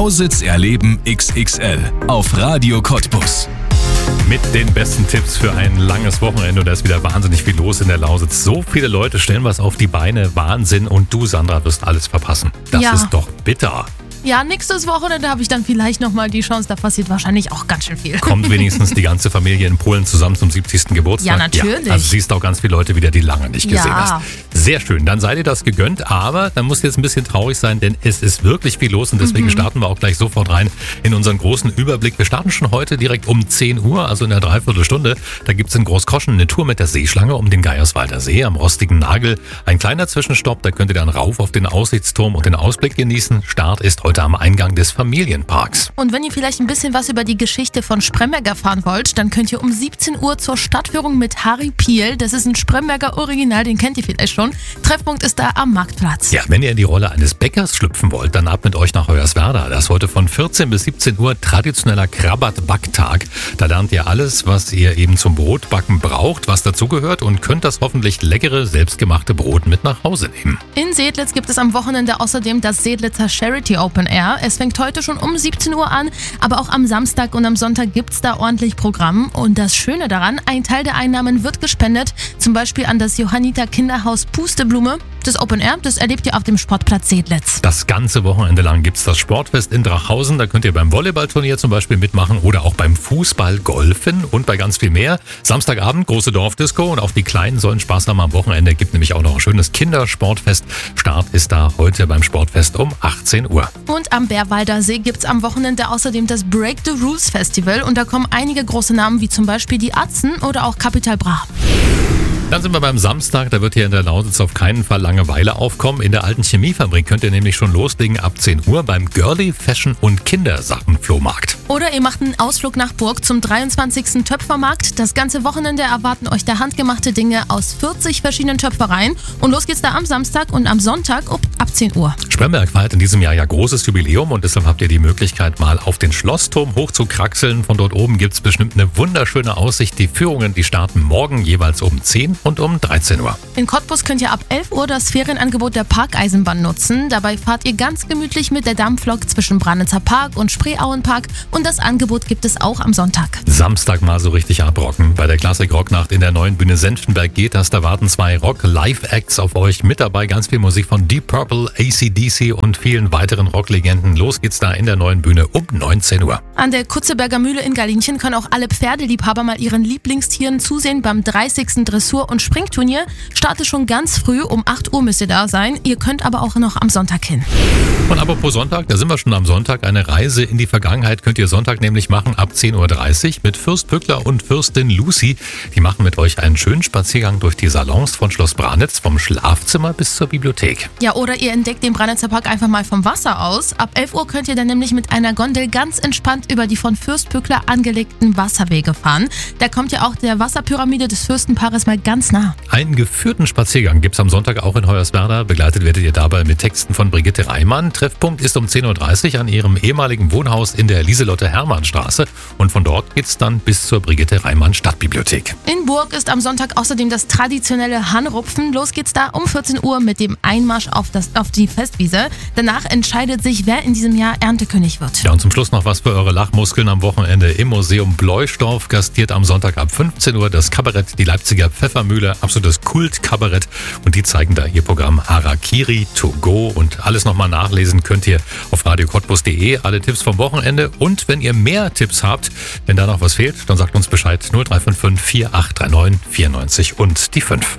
Lausitz erleben XXL auf Radio Cottbus. Mit den besten Tipps für ein langes Wochenende, und da ist wieder wahnsinnig viel los in der Lausitz. So viele Leute stellen was auf die Beine, Wahnsinn, und du, Sandra, wirst alles verpassen. Das ist doch bitter. Ja, nächstes Wochenende habe ich dann vielleicht nochmal die Chance, da passiert wahrscheinlich auch ganz schön viel. Kommt wenigstens die ganze Familie in Polen zusammen zum 70. Geburtstag? Ja, natürlich. Ja, also siehst auch ganz viele Leute wieder, die lange nicht gesehen hast. Sehr schön, dann sei dir das gegönnt, aber dann musst du jetzt ein bisschen traurig sein, denn es ist wirklich viel los, und deswegen starten wir auch gleich sofort rein in unseren großen Überblick. Wir starten schon heute direkt um 10 Uhr, also in einer Dreiviertelstunde. Da gibt es in Großkoschen eine Tour mit der Seeschlange um den Geierswalder See am Rostigen Nagel. Ein kleiner Zwischenstopp, da könnt ihr dann rauf auf den Aussichtsturm und den Ausblick genießen. Start ist heute am Eingang des Familienparks. Und wenn ihr vielleicht ein bisschen was über die Geschichte von Spremberg erfahren wollt, dann könnt ihr um 17 Uhr zur Stadtführung mit Harry Piel. Das ist ein Spremberger Original, den kennt ihr vielleicht schon. Treffpunkt ist da am Marktplatz. Ja, wenn ihr in die Rolle eines Bäckers schlüpfen wollt, dann ab mit euch nach Hoyerswerda. Das ist heute von 14 bis 17 Uhr traditioneller Krabat-Backtag. Da lernt ihr alles, was ihr eben zum Brotbacken braucht, was dazugehört, und könnt das hoffentlich leckere, selbstgemachte Brot mit nach Hause nehmen. In Seedlitz gibt es am Wochenende außerdem das Seedlitzer Charity Open Air. Es fängt heute schon um 17 Uhr an, aber auch am Samstag und am Sonntag gibt es da ordentlich Programm. Und das Schöne daran, ein Teil der Einnahmen wird gespendet, zum Beispiel an das Johanniter Kinderhaus Pusteblume. Das Open Air, das erlebt ihr auf dem Sportplatz Seedlitz. Das ganze Wochenende lang gibt es das Sportfest in Drachhausen. Da könnt ihr beim Volleyballturnier zum Beispiel mitmachen oder auch beim Fußball golfen und bei ganz viel mehr. Samstagabend große Dorfdisco, und auch die Kleinen sollen Spaß haben am Wochenende. Gibt nämlich auch noch ein schönes Kindersportfest. Start ist da heute beim Sportfest um 18 Uhr. Und am Bärwalder See gibt es am Wochenende außerdem das Break the Rules Festival, und da kommen einige große Namen wie zum Beispiel die Atzen oder auch Capital Bra. Dann sind wir beim Samstag, da wird hier in der Lausitz auf keinen Fall Langeweile aufkommen. In der alten Chemiefabrik könnt ihr nämlich schon loslegen ab 10 Uhr beim Girly Fashion und Kindersachenflohmarkt. Oder ihr macht einen Ausflug nach Burg zum 23. Töpfermarkt. Das ganze Wochenende erwarten euch da handgemachte Dinge aus 40 verschiedenen Töpfereien. Und los geht's da am Samstag und am Sonntag ab 10 Uhr. Spremberg feiert in diesem Jahr ja großes Jubiläum, und deshalb habt ihr die Möglichkeit, mal auf den Schlossturm hoch zu kraxeln. Von dort oben gibt's bestimmt eine wunderschöne Aussicht. Die Führungen, die starten morgen jeweils um 10 und um 13 Uhr. In Cottbus könnt ihr ab 11 Uhr das Ferienangebot der Parkeisenbahn nutzen. Dabei fahrt ihr ganz gemütlich mit der Dampflok zwischen Branitzer Park und Spreeauenpark, und das Angebot gibt es auch am Sonntag. Samstag mal so richtig abrocken. Bei der Klassik-Rocknacht in der neuen Bühne Senftenberg geht das. Da warten 2 Rock-Live-Acts auf euch. Mit dabei ganz viel Musik von Deep Purple, AC/DC und vielen weiteren Rocklegenden. Los geht's da in der neuen Bühne um 19 Uhr. An der Kutzeberger Mühle in Galinchen können auch alle Pferdeliebhaber mal ihren Lieblingstieren zusehen beim 30. Dressur- und Springturnier. Startet schon ganz früh, um 8 Uhr müsst ihr da sein. Ihr könnt aber auch noch am Sonntag hin. Und apropos Sonntag, da sind wir schon am Sonntag. Eine Reise in die Vergangenheit könnt ihr Sonntag nämlich machen ab 10.30 Uhr mit Fürst Bückler und Fürstin Lucy. Die machen mit euch einen schönen Spaziergang durch die Salons von Schloss Branitz, vom Schlafzimmer bis zur Bibliothek. Ja, oder ihr entdeckt den Branitzer Park einfach mal vom Wasser aus. Ab 11 Uhr könnt ihr dann nämlich mit einer Gondel ganz entspannt über die von Fürst Bückler angelegten Wasserwege fahren. Da kommt ja auch der Wasserpyramide des Fürstenpaares mal ganz nah. Einen geführten Spaziergang gibt's am Sonntag auch in Hoyerswerda. Begleitet werdet ihr dabei mit Texten von Brigitte Reimann. Treffpunkt ist um 10.30 Uhr an ihrem ehemaligen Wohnhaus in der Lieselotte-Hermann-Straße. Und von dort geht's dann bis zur Brigitte Reimann Stadtbibliothek. In Burg ist am Sonntag außerdem das traditionelle Hanrupfen. Los geht's da um 14 Uhr mit dem Einmarsch auf die Festwiese. Danach entscheidet sich, wer in diesem Jahr Erntekönig wird. Ja, und zum Schluss noch was für eure Lachmuskeln am Wochenende. Im Museum Bleustorf gastiert am Sonntag ab 15 Uhr das Kabarett Die Leipziger Pfeffermühle. Absolutes Kultkabarett. Und die zeigen da ihr Programm Harakiri to go. Und alles nochmal nachlesen könnt ihr auf radiocottbus.de. Alle Tipps vom Wochenende. Und wenn ihr mehr Tipps habt, wenn da noch was fehlt, dann sagt uns Bescheid. 0355 4839 94 und die 5.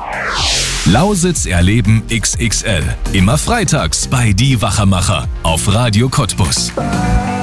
Lausitz erleben XXL. Immer freitags bei Die Wachermacher auf Radio Cottbus.